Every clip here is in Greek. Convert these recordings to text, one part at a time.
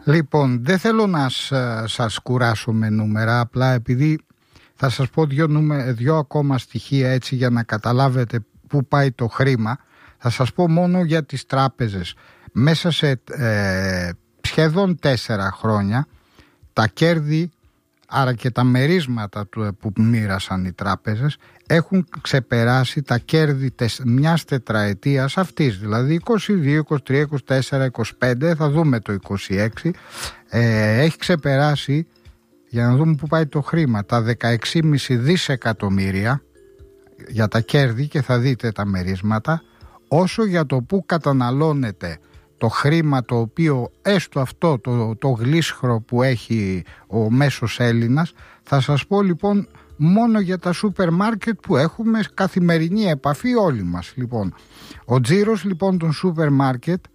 Λοιπόν, δεν θέλω να σας κουράσω με νούμερα, απλά επειδή θα σας πω δύο ακόμα στοιχεία έτσι για να καταλάβετε πού πάει το χρήμα. Θα σας πω μόνο για τις τράπεζες. Μέσα σε σχεδόν 4 χρόνια τα κέρδη, άρα και τα μερίσματα που μοίρασαν οι τράπεζες, έχουν ξεπεράσει τα κέρδη μιας τετραετίας αυτής, δηλαδή 22, 23, 24, 25, θα δούμε το 26, έχει ξεπεράσει, για να δούμε που πάει το χρήμα, τα 16,5 δισεκατομμύρια για τα κέρδη, και θα δείτε τα μερίσματα, όσο για το που καταναλώνεται το χρήμα, το οποίο έστω αυτό το γλίσχρο που έχει ο μέσος Έλληνας. Θα σας πω λοιπόν μόνο για τα σούπερ μάρκετ που έχουμε καθημερινή επαφή όλοι μας. Λοιπόν, ο τζίρος λοιπόν των σούπερ μάρκετ,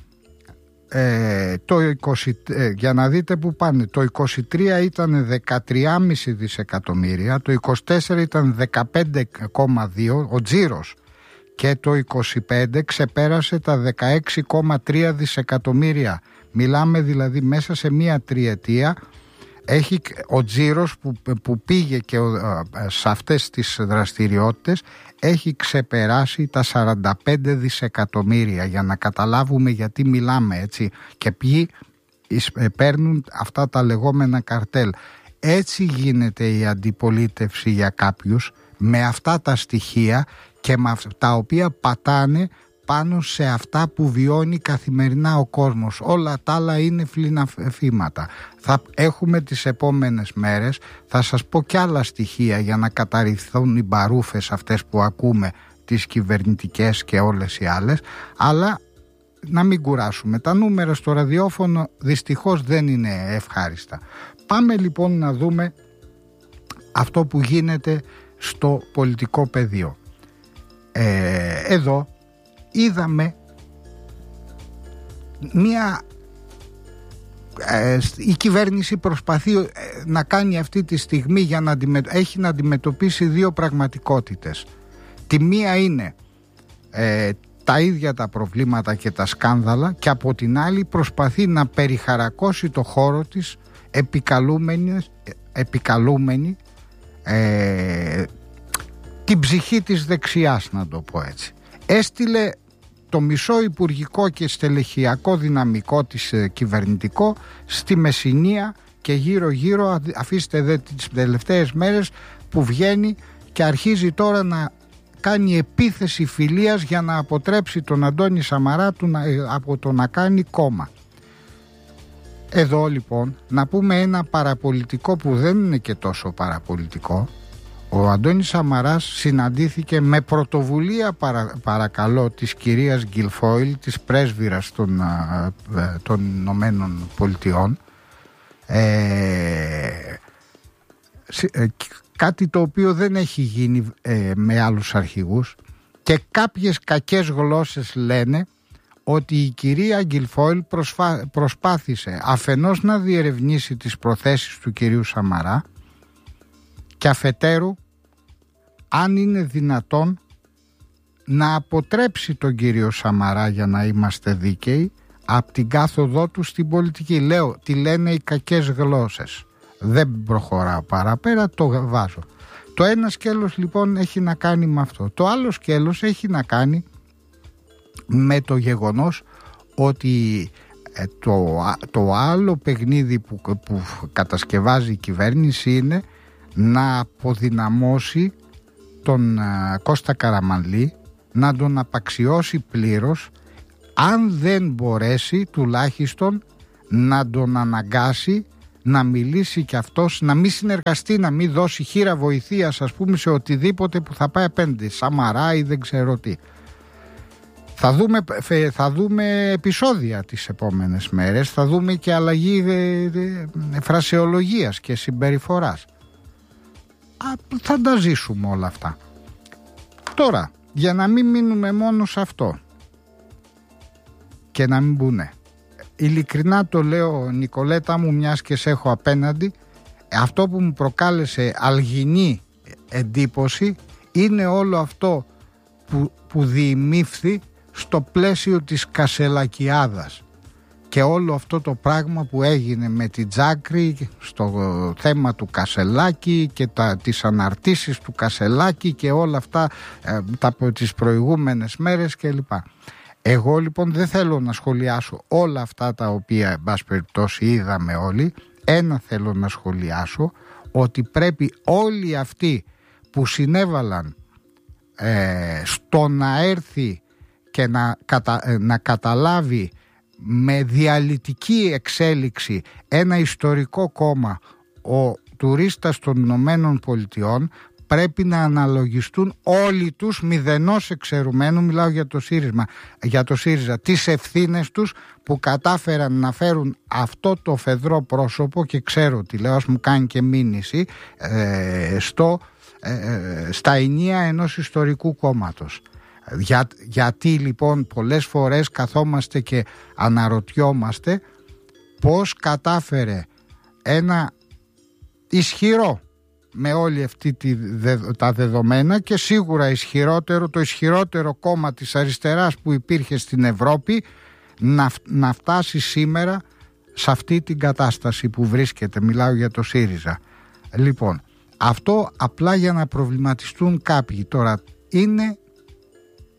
για να δείτε που πάνε, το 23 ήταν 13,5 δισεκατομμύρια, το 24 ήταν 15,2 ο τζίρος, και το 25 ξεπέρασε τα 16,3 δισεκατομμύρια. Μιλάμε δηλαδή μέσα σε μία τριετία έχει ο τζίρος που πήγε και σε αυτές τις δραστηριότητες έχει ξεπεράσει τα 45 δισεκατομμύρια, για να καταλάβουμε γιατί μιλάμε έτσι και ποιοι παίρνουν αυτά τα λεγόμενα καρτέλ. Έτσι γίνεται η αντιπολίτευση για κάποιους, με αυτά τα στοιχεία και με τα οποία πατάνε πάνω σε αυτά που βιώνει καθημερινά ο κόσμος. Όλα τα άλλα είναι φλιναφήματα. Θα έχουμε τις επόμενες μέρες, θα σας πω κι άλλα στοιχεία για να καταρριφθούν οι μπαρούφες αυτές που ακούμε, τις κυβερνητικές και όλες οι άλλες, αλλά να μην κουράσουμε. Τα νούμερα στο ραδιόφωνο δυστυχώς δεν είναι ευχάριστα. Πάμε λοιπόν να δούμε αυτό που γίνεται στο πολιτικό πεδίο. Εδώ είδαμε η κυβέρνηση προσπαθεί να κάνει αυτή τη στιγμή για να έχει να αντιμετωπίσει δύο πραγματικότητες. Τη μία είναι τα ίδια τα προβλήματα και τα σκάνδαλα, και από την άλλη προσπαθεί να περιχαρακώσει το χώρο της επικαλούμενη την ψυχή της δεξιάς, να το πω έτσι. Έστειλε το μισό υπουργικό και στελεχειακό δυναμικό της κυβερνητικό στη Μεσσηνία και γύρω-γύρω. Αφήστε δε τις τελευταίες μέρες που βγαίνει και αρχίζει τώρα να κάνει επίθεση φιλίας για να αποτρέψει τον Αντώνη Σαμαρά από το να κάνει κόμμα. Εδώ λοιπόν να πούμε ένα παραπολιτικό που δεν είναι και τόσο παραπολιτικό. Ο Αντώνης Σαμαράς συναντήθηκε με πρωτοβουλία παρακαλώ της κυρίας Γκιλφόιλ, της πρέσβυρας των Ηνωμένων Πολιτειών, κάτι το οποίο δεν έχει γίνει με άλλους αρχηγούς, και κάποιες κακές γλώσσες λένε ότι η κυρία Γκιλφόιλ προσπάθησε αφενός να διερευνήσει τις προθέσεις του κυρίου Σαμαρά και αφετέρου, αν είναι δυνατόν, να αποτρέψει τον κύριο Σαμαρά, για να είμαστε δίκαιοι, από την κάθοδό του στην πολιτική. Λέω τι λένε οι κακές γλώσσες, δεν προχωράω παραπέρα, το βάζω. Το ένα σκέλος λοιπόν έχει να κάνει με αυτό. Το άλλο σκέλος έχει να κάνει με το γεγονός ότι το άλλο παιχνίδι που κατασκευάζει η κυβέρνηση είναι να αποδυναμώσει τον Κώστα Καραμανλή, να τον απαξιώσει πλήρως, αν δεν μπορέσει τουλάχιστον να τον αναγκάσει να μιλήσει κι αυτός, να μην συνεργαστεί, να μην δώσει χείρα βοηθείας, ας πούμε, σε οτιδήποτε που θα πάει απέναντι, Σαμαρά ή δεν ξέρω τι. Θα δούμε επεισόδια τις επόμενες μέρες, θα δούμε και αλλαγή φρασεολογίας και συμπεριφοράς. Θα τα ζήσουμε όλα αυτά. Τώρα, για να μην μείνουμε μόνο σε αυτό και να μην μπουνε, ειλικρινά το λέω, Νικολέτα μου, μιας και σε έχω απέναντι, αυτό που μου προκάλεσε αλγινή εντύπωση είναι όλο αυτό που διημήφθη στο πλαίσιο της Κασελακιάδας. και όλο αυτό το πράγμα που έγινε με την Τζάκρη στο θέμα του Κασελάκη και τις αναρτήσεις του Κασελάκη και όλα αυτά τις προηγούμενες μέρες κλπ. Εγώ λοιπόν δεν θέλω να σχολιάσω όλα αυτά τα οποία εν πάση περιπτώσει είδαμε όλοι. Ένα θέλω να σχολιάσω, ότι πρέπει όλοι αυτοί που συνέβαλαν στο να έρθει και να καταλάβει με διαλυτική εξέλιξη ένα ιστορικό κόμμα, ο τουρίστας των Ηνωμένων Πολιτειών, πρέπει να αναλογιστούν όλοι τους μηδενός εξαιρουμένου, μιλάω για το ΣΥΡΙΖΑ, τις ευθύνες τους που κατάφεραν να φέρουν αυτό το φεδρό πρόσωπο, και ξέρω τι λέω, ας μου κάνει και μήνυση, στα ενία ενός ιστορικού κόμματος. Γιατί λοιπόν πολλές φορές καθόμαστε και αναρωτιόμαστε πώς κατάφερε ένα ισχυρό, με όλη αυτή τα δεδομένα, και σίγουρα το ισχυρότερο κόμμα της αριστεράς που υπήρχε στην Ευρώπη, να φτάσει σήμερα σε αυτή την κατάσταση που βρίσκεται. Μιλάω για το ΣΥΡΙΖΑ. Λοιπόν, αυτό απλά για να προβληματιστούν κάποιοι. Τώρα είναι